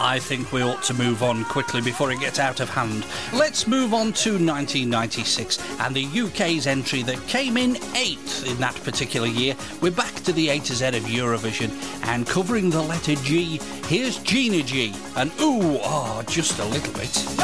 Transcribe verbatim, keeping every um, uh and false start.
I think we ought to move on quickly before it gets out of hand. Let's move on to nineteen ninety-six and the U K's entry that came in eighth in that particular year. We're back to the A to Z of Eurovision, and covering the letter G, here's Gina G and Ooh, oh, just a little bit.